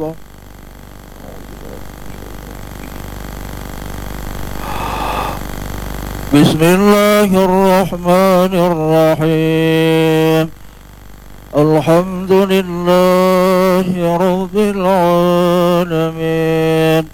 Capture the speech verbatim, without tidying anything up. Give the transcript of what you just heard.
الله. بسم الله الرحمن الرحيم. الحمد لله رب العالمين